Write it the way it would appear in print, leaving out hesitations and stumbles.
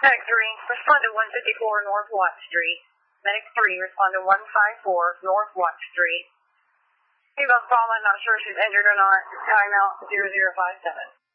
Medic 3, respond to 154 North Watt Street. Medic 3, respond to 154 North Watt Street. Hey, about Paula, I'm not sure if she's injured or not. Timeout 0057.